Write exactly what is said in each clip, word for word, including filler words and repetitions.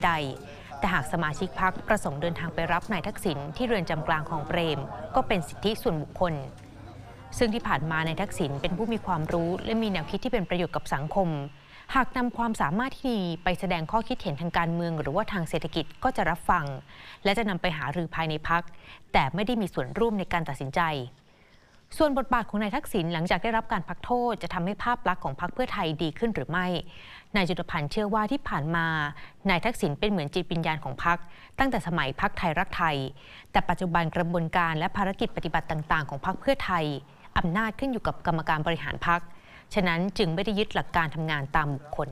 ใดแต่หากสมาชิกพรรคประสงค์เดินทางไปรับนายทักษิณที่เรือนจำกลางคลองเปรมก็เป็นสิทธิส่วนบุคคลซึ่งที่ผ่านมานายทักษิณเป็นผู้มีความรู้และมีแนวคิดที่เป็นประโยชน์กับสังคมหากนำความสามารถที่ดีไปแสดงข้อคิดเห็นทางการเมืองหรือว่าทางเศรษฐกิจก็จะรับฟังและจะนำไปหารือภายในพรรคแต่ไม่ได้มีส่วนร่วมในการตัดสินใจส่วนบทบาทของนายทักษิณหลังจากได้รับการพักโทษจะทำให้ภาพลักษณ์ของพรรคเพื่อไทยดีขึ้นหรือไม่นายจุลพันธ์เชื่อว่าที่ผ่านมานายทักษิณเป็นเหมือนจิตวิญญาณของพรรคตั้งแต่สมัยพรรคไทยรักไทยแต่ปัจจุบันกระบวนการและภารกิจปฏิบัติต่างๆของพรรคเพื่อไทยอำนาจขึ้นอยู่กับกรรมการบริหารพรรคฉะนั้นจึงไม่ได้ยึดหลักการทำงานตามบุคคล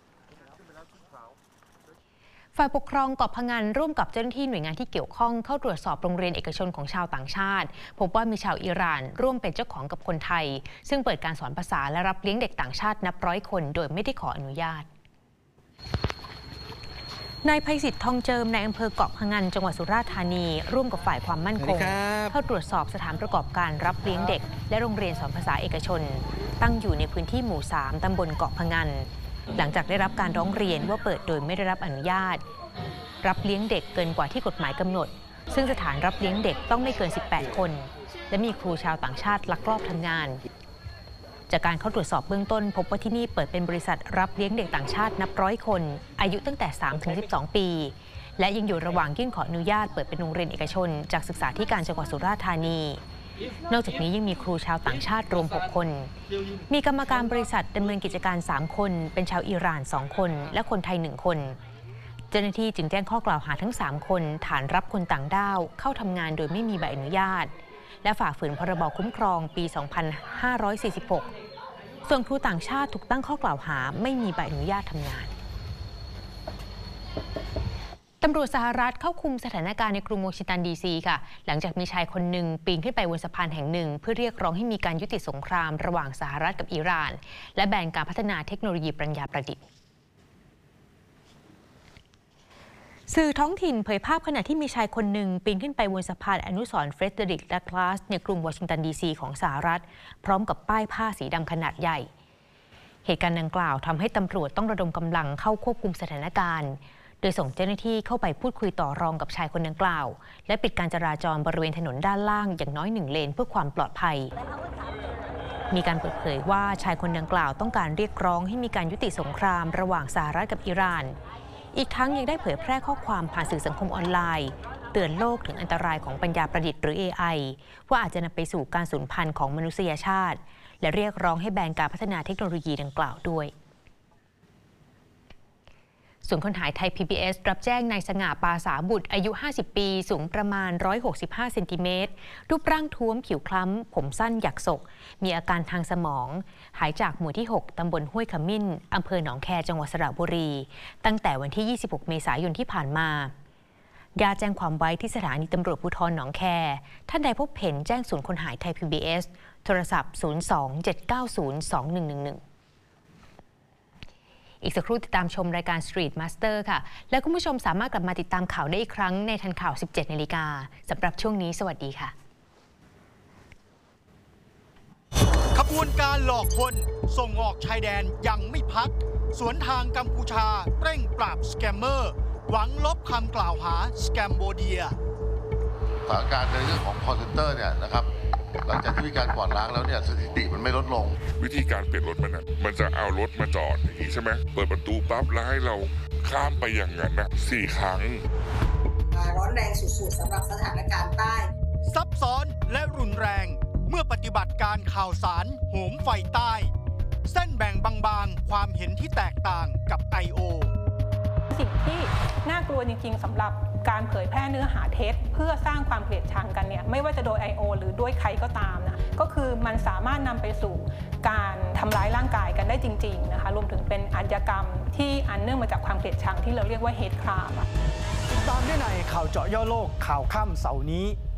ฝ่ายปกครองเกาะพะงันร่วมกับเจ้าหน้าที่หน่วยงานที่เกี่ยวข้องเข้าตรวจสอบโรงเรียนเอกชนของชาวต่างชาติพบว่ามีชาวอิหร่านร่วมเป็นเจ้าของกับคนไทยซึ่งเปิดการสอนภาษาและรับเลี้ยงเด็กต่างชาตินับร้อยคนโดยไม่ได้ขออนุญาตนายไพศิษฐ์ทองเจิมในอำเภอเกาะพะงันจังหวัดสุราษฎร์ธานีร่วมกับฝ่ายความมั่นคงเข้าตรวจสอบสถานประกอบการรับเลี้ยงเด็กและโรงเรียนสอนภาษาเอกชนตั้งอยู่ในพื้นที่หมู่สามตำบลเกาะพะงันหลังจากได้รับการร้องเรียนว่าเปิดโดยไม่ได้รับอนุญาตรับเลี้ยงเด็กเกินกว่าที่กฎหมายกำหนดซึ่งสถานรับเลี้ยงเด็กต้องไม่เกินสิบแปดคนและมีครูชาวต่างชาติลักลอบทำงานจากการเข้าตรวจสอบเบื้องต้นพบว่าที่นี่เปิดเป็นบริษัทรับเลี้ยงเด็กต่างชาตินับร้อยคนอายุตั้งแต่ สามถึงสิบสอง ปีและยังอยู่ระหว่างยื่นขออนุญาตเปิดเป็นโรงเรียนเอกชนจากศึกษาธิการจังหวัดสุราษฎร์ธานีนอกจากนี้ยังมีครูชาวต่างชาติรวมหกคนมีกรรมการบริษัทดำเนินกิจการสามคนเป็นชาวอิหร่านสองคนและคนไทยหนึ่งคนเจ้าหน้าที่จึงแจ้งข้อกล่าวหาทั้งสามคนฐานรับคนต่างด้าวเข้าทำงานโดยไม่มีใบอนุญาตและฝ่าฝืนพรบคุ้มครองปี สองพันห้าร้อยสี่สิบหก ส่วนครูต่างชาติถูกตั้งข้อกล่าวหาไม่มีใบอนุญาตทำงานตำรวจสหรัฐเข้าคุมสถานการณ์ในกรุงวอชิงตันดีซีค่ะหลังจากมีชายคนหนึ่งปีนขึ้นไปบนสะพานแห่งหนึ่งเพื่อเรียกร้องให้มีการยุติสงครามระหว่างสหรัฐกับอิหร่านและแบนการพัฒนาเทคโนโลยีปัญญาประดิษฐ์สื่อท้องถิ่นเผยภาพขณะที่มีชายคนหนึ่งปีนขึ้นไปบนสะพานอนุสรณ์เฟรเดริก ดักลาสในกรุงวอชิงตันดีซีของสหรัฐพร้อมกับป้ายผ้าสีดำขนาดใหญ่เหตุการณ์ดังกล่าวทำให้ตำรวจต้องระดมกำลังเข้าควบคุมสถานการณ์โดยส่งเจ้าหน้าที่เข้าไปพูดคุยต่อรองกับชายคนดังกล่าวและปิดการจราจรบริเวณถนนด้านล่างอย่างน้อยหนึ่งเลนเพื่อความปลอดภัยมีการเปิดเผยว่าชายคนดังกล่าวต้องการเรียกร้องให้มีการยุติสงครามระหว่างสหรัฐกับอิหร่านอีกทั้งยังได้เผยแพร่ข้อความผ่านสื่อสังคมออนไลน์เตือนโลกถึงอันตรายของปัญญาประดิษฐ์หรือ เอ ไอ ว่าอาจจะนำไปสู่การสูญพันธุ์ของมนุษยชาติและเรียกร้องให้แบนการพัฒนาเทคโนโลยีดังกล่าวด้วยศูนย์คนหายไทย พี บี เอส รับแจ้งนายสง่าปาสาบุตรอายุ ห้าสิบ ปีสูงประมาณหนึ่งร้อยหกสิบห้าเซนติเมตรรูปร่างท้วมผิวคล้ำผมสั้นหยักศกมีอาการทางสมองหายจากหมู่ที่หกตำบลห้วยขมิ้นอำเภอหนองแคจังหวัดสระบุรีตั้งแต่วันที่ยี่สิบหกเมษายนที่ผ่านมาญาติแจ้งความไว้ที่สถานีตำรวจภูธรหนองแคท่านใดพบเห็นแจ้งศูนย์คนหายไทย พี บี เอส โทรศัพท์ ศูนย์ สอง เจ็ด เก้า ศูนย์ สอง หนึ่ง หนึ่ง หนึ่งอีกสักครู่ติดตามชมรายการ Street Master ค่ะและคุณผู้ชมสามารถกลับมาติดตามข่าวได้อีกครั้งในทันข่าว สิบเจ็ด นาฬิกาสำหรับช่วงนี้สวัสดีค่ะขบวนการหลอกคนส่งออกชายแดนยังไม่พักสวนทางกัมพูชาเร่งปราบสแกมเมอร์หวังลบคำกล่าวหาสแกมโบเดียสถานการณ์ในเรื่องของคอลเซ็นเตอร์เนี่ยนะครับหลังจากที่มีการกวาดล้างแล้วเนี่ยสถิติมันไม่ลดลงวิธีการเปลี่ยนรถมันนะมันจะเอารถมาจอดอย่างนี้ใช่ไหมเปิดประตูปั๊บแล้วให้เราข้ามไปอย่างนั้นนะสี่ครั้งร้อนแรงสุดๆสำหรับสถานการณ์ใต้ซับซ้อนและรุนแรงเมื่อปฏิบัติการข่าวสารโหมไฟใต้เส้นแบ่งบางๆความเห็นที่แตกต่างกับ ไอ โอสิ่งที่น่ากลัวจริงๆสำหรับการเผยแพร่เนื้อหาเท็จเพื่อสร้างความเกลียดชังกันเนี่ยไม่ว่าจะโดย ไอ โอ หรือด้วยใครก็ตามนะก็คือมันสามารถนำไปสู่การทำร้ายร่างกายกันได้จริงๆนะคะรวมถึงเป็นอาชญากรรมที่อันเนื่องมาจากความเกลียดชังที่เราเรียกว่า hate crime ติดตามได้ในข่าวเจาะย่อโลกข่าวค่ำเสาร์นี้